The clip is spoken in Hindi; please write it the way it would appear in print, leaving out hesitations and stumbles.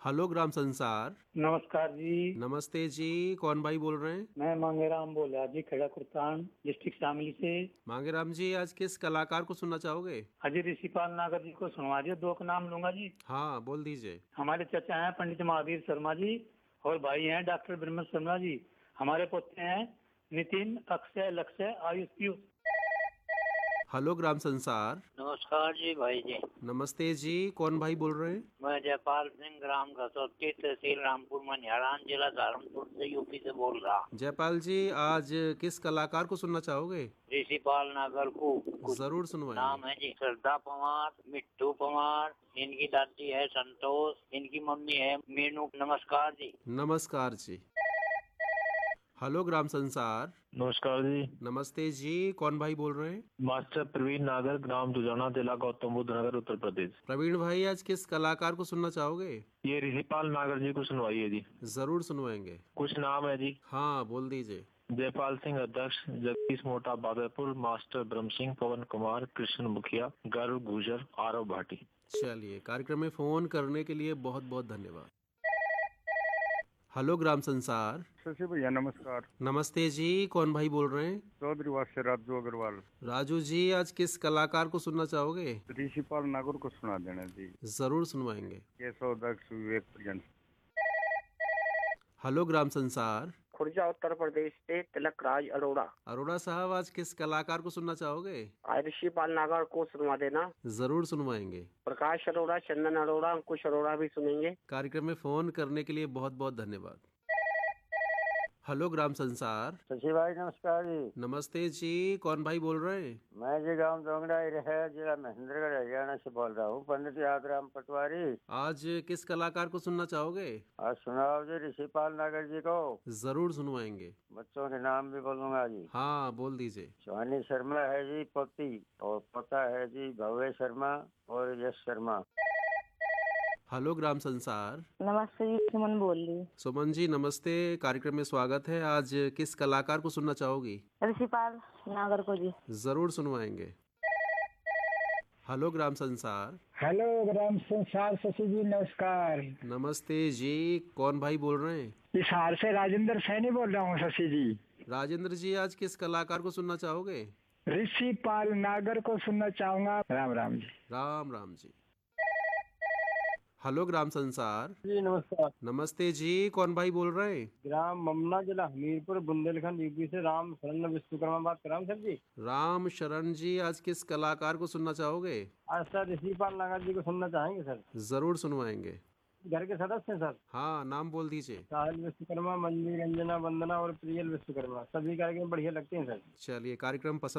हेलो ग्राम संसार। नमस्कार जी। नमस्ते जी, कौन भाई बोल रहे हैं? मैं मांगेराम बोल रहा जी, खेड़ा कुर्तान डिस्ट्रिक्ट शामली से। मांगेराम जी, आज किस कलाकार को सुनना चाहोगे? अजय ऋषिपाल नागर जी को सुनवा दिया, दो का नाम लूंगा जी। हाँ, बोल दीजिए। हमारे चचा हैं पंडित महावीर शर्मा जी, और भाई हैं डॉक्टर ब्रह्म शर्मा जी। हमारे पोते हैं नितिन, अक्षय, लक्ष्य, आयुष, पीयूष। हेलो ग्राम संसार। नमस्कार जी भाई जी। नमस्ते जी, कौन भाई बोल रहे हैं? मैं जयपाल सिंह, ग्राम घसौती, तहसील रामपुर, मनिहारान, जिला सहारनपुर से, यूपी से बोल रहा। जयपाल जी, आज किस कलाकार को सुनना चाहोगे? ऋषिपाल नागर को कुछ जरूर सुनवाएंगे। नाम है जी, श्रद्धा पवार, मिट्टू पवार, इनकी दादी है संतोष, इनकी मम्मी है मीनू। नमस्कार जी। नमस्कार जी। हेलो ग्राम संसार। नमस्कार जी। नमस्ते जी, कौन भाई बोल रहे हैं? मास्टर प्रवीण नागर, ग्राम दुजाना, जिला गौतम बुद्ध नगर, उत्तर प्रदेश। प्रवीण भाई, आज किस कलाकार को सुनना चाहोगे? ये ऋषिपाल नागर जी को सुनवाइए जी। जरूर सुनवाएंगे। कुछ नाम है जी। हाँ, बोल दीजिए। जयपाल सिंह अध्यक्ष, जगदीश मोटा बादरपुर, मास्टर ब्रह्म सिंह, पवन कुमार, कृष्ण मुखिया, गर्व गुजर, आरव भाटी। चलिए, कार्यक्रम में फोन करने के लिए बहुत बहुत धन्यवाद। हेलो ग्राम संसार। शशि भैया नमस्कार। नमस्ते जी, कौन भाई बोल रहे हैं? चौधरीवास से राजू अग्रवाल। राजू जी, आज किस कलाकार को सुनना चाहोगे? ऋषिपाल नागर को सुना देना जी। जरूर सुनवाएंगे। केशव दक्ष विवेक प्रियंस। हेलो ग्राम संसार। खुर्जा उत्तर प्रदेश से तिलक राज अरोड़ा। अरोड़ा साहब, आज किस कलाकार को सुनना चाहोगे? ऋषिपाल नागर को सुनवा देना। जरूर सुनवाएंगे। प्रकाश अरोड़ा, चंदन अरोड़ा, अंकुश अरोड़ा भी सुनेंगे। कार्यक्रम में फोन करने के लिए बहुत बहुत धन्यवाद। हेलो ग्राम संसार। शशि भाई नमस्कार जी। नमस्ते जी, कौन भाई बोल रहे हैं? मैं जी गांव दोंगड़ा है, जिला महेंद्रगढ़, हरियाणा से बोल रहा हूँ, पंडित यादराम पटवारी। आज किस कलाकार को सुनना चाहोगे? आज सुनाओ जी ऋषिपाल नागर जी को। जरूर सुनवाएंगे। बच्चों के नाम भी बोलूंगा जी। हाँ, बोल दीजिए। सुहानी शर्मा है जी पोती, और पोता है जी भव्य शर्मा और यश शर्मा। हेलो ग्राम संसार। नमस्ते जी, सुमन बोल रही। सुमन जी नमस्ते, कार्यक्रम में स्वागत है। आज किस कलाकार को सुनना चाहोगी? ऋषिपाल नागर को जी। जरूर सुनवाएंगे। हेलो ग्राम संसार। हेलो ग्राम संसार, शशि जी नमस्कार। नमस्ते जी, कौन भाई बोल रहे हैं? हिसार से राजेंद्र सैनी बोल रहा हूँ शशि जी। राजेंद्र जी, आज किस कलाकार को सुनना चाहोगे? ऋषिपाल नागर को सुनना चाहूंगा। राम राम जी। राम राम जी। हेलो ग्राम संसार जी नमस्कार। नमस्ते जी, कौन भाई बोल रहे हैं? ग्राम ममना, जिला हमीरपुर, बुंदेलखंड, यूपी से राम शरण विश्वकर्मा बात कर रहा हूँ सर जी। राम शरण जी, आज किस कलाकार को सुनना चाहोगे? आज सर ऋषिपाल नागर जी को सुनना चाहेंगे सर। जरूर सुनवाएंगे। घर के सदस्य हैं सर। हाँ, नाम बोल दीजिए। साहिल विश्वकर्मा, मंजू, रंजना, वंदना और प्रियल विश्वकर्मा। सभी कार्यक्रम बढ़िया लगते हैं सर। चलिए, कार्यक्रम पसंद